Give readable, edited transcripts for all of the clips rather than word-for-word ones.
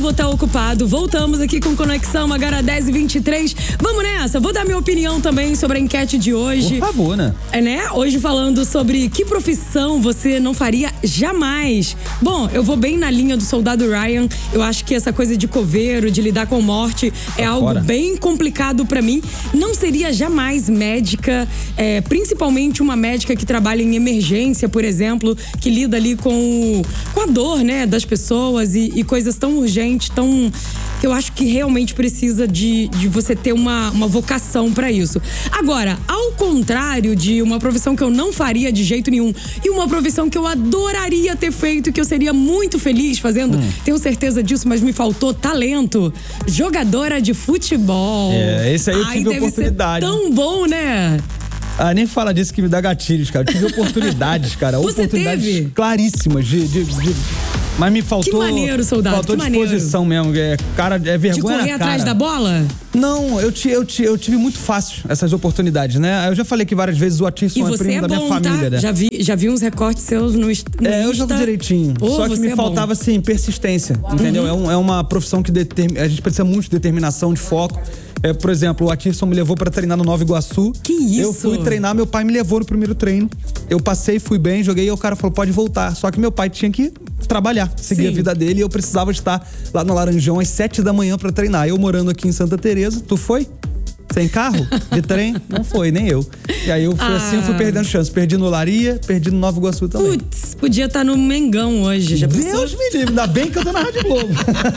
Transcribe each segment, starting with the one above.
vou estar ocupado. Voltamos aqui com Conexão, agora 10h23. Vamos nessa, vou dar minha opinião também sobre a enquete de hoje. Por favor, né? Hoje falando sobre que profissão você não faria jamais. Bom, eu vou bem na linha do soldado Ryan. Eu acho que essa coisa de coveiro, de lidar com morte, é algo bem complicado pra mim. Não seria jamais médica, principalmente uma médica que trabalha em emergência, por exemplo, que lida ali com a dor, né, das pessoas e coisas tão urgentes, que eu acho que realmente precisa de você ter uma vocação pra isso. Agora, ao contrário de uma profissão que eu não faria de jeito nenhum e uma profissão que eu adoraria ter feito, que eu seria muito feliz fazendo, tenho certeza disso, mas me faltou talento. Jogadora de futebol. Esse aí eu tive oportunidade. Deve ser tão bom, né? Nem fala disso que me dá gatilhos, cara. Eu tive oportunidades, cara. Você oportunidades teve? Claríssimas mas me faltou. Que maneiro, soldado. Faltou disposição mesmo. Cara, é vergonha de correr na cara. atrás da bola? Não, eu tive muito fácil essas oportunidades, né? Eu já falei que várias vezes o Atirson é primo da minha família, né? Já vi uns recortes seus no Insta. Eu jogo direitinho. Só que me faltava, assim, persistência, entendeu? É uma profissão que a gente precisa muito de determinação, de foco. Por exemplo, o Atirson me levou pra treinar no Nova Iguaçu. Que isso? Eu fui treinar, meu pai me levou no primeiro treino. Eu passei, fui bem, joguei e o cara falou, pode voltar. Só que meu pai tinha que trabalhar, seguir a vida dele, e eu precisava estar lá no Laranjão às 7 da manhã pra treinar. Eu morando aqui em Santa Teresa, tu foi? Sem carro? De trem? Não foi, nem eu. E aí eu fui perdendo chance. Perdi no Laria, perdi no Nova Iguaçu também. Putz, podia estar no Mengão hoje. Já Deus me livre, ainda bem que eu tô na Rádio Globo.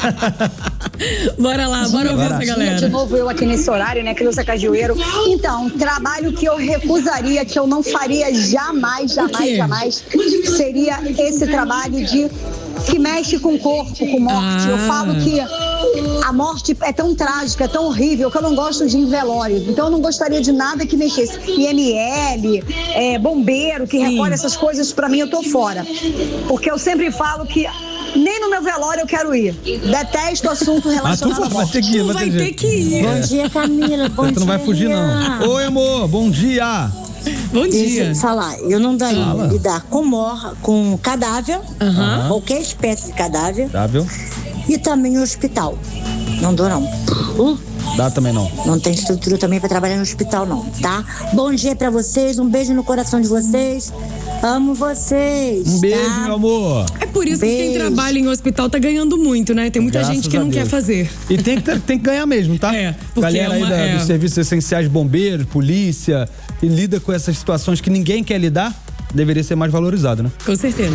Bora lá, bora ouvir essa galera. De novo eu aqui nesse horário, né, Cleusa Cajueiro. Então, trabalho que eu recusaria, que eu não faria jamais, seria esse trabalho que mexe com o corpo, com morte. Eu falo que a morte é tão trágica, é tão horrível, que eu não gosto de ir em velório. Então eu não gostaria de nada que mexesse. IML, bombeiro, que recolhe essas coisas, pra mim eu tô fora. Porque eu sempre falo que nem no meu velório eu quero ir. Detesto o assunto relacionado à morte. Tu vai ter que ir. Bom dia, Camila. Bom dia. Tu não vai fugir, não. Oi, amor. Bom dia. Bom dia. Deixa eu falar, eu não daria lidar com cadáver, qualquer espécie de cadáver. E também no hospital. Não dou, não. Dá também não. Não tem estrutura também pra trabalhar no hospital, não, tá? Bom dia pra vocês, um beijo no coração de vocês. Amo vocês. Um beijo, meu amor. É por isso que quem trabalha em hospital tá ganhando muito, né? Tem muita gente que não quer fazer. E tem que ganhar mesmo, tá? Galera aí dos serviços essenciais, bombeiros, polícia, e lida com essas situações que ninguém quer lidar, deveria ser mais valorizado, né? Com certeza.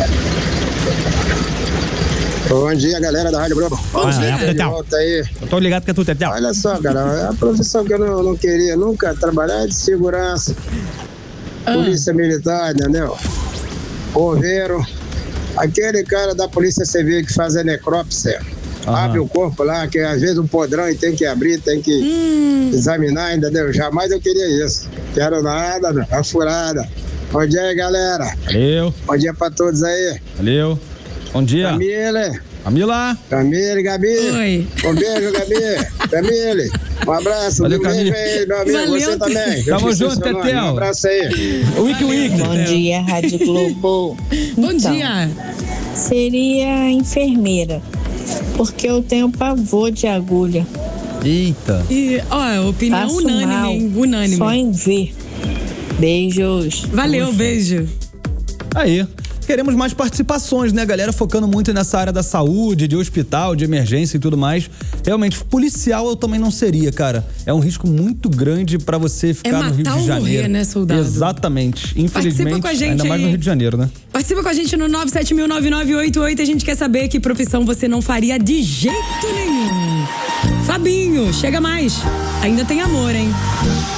Bom dia, galera da Rádio Globo. Bom dia. Volta aí. Eu tô ligado que é tu, Tetel. Olha só, cara, a profissão que eu não queria nunca trabalhar é de segurança. Polícia Militar, entendeu? Bombeiro. Aquele cara da Polícia Civil que faz a necrópsia. Abre o corpo lá, que às vezes um podrão e tem que abrir, tem que examinar, entendeu? Jamais eu queria isso. Quero nada, não. A furada. Bom dia aí, galera. Valeu. Bom dia pra todos aí. Valeu. Bom dia. Camila, Gabi. Oi. Um beijo, Gabi. Camille, um abraço. Valeu, um beijo aí, meu amigo. Valeu, você também. Tamo junto, Tetel. Um abraço aí. Wiki. Bom dia, Rádio Globo. Bom dia. Seria enfermeira, porque eu tenho pavor de agulha. Eita. E, opinião Passo unânime, mal, hein? Unânime. Só em ver. Beijos. Valeu, beijo. Aí. Queremos mais participações, né, galera? Focando muito nessa área da saúde, de hospital, de emergência e tudo mais. Realmente, policial eu também não seria, cara. É um risco muito grande pra você ficar no Rio de Janeiro. É matar ou morrer, né, soldado? Exatamente. Infelizmente, participa com a gente ainda mais no Rio de Janeiro, né? Participa com a gente no 9709988. A gente quer saber que profissão você não faria de jeito nenhum. Fabinho, chega mais. Ainda tem amor, hein?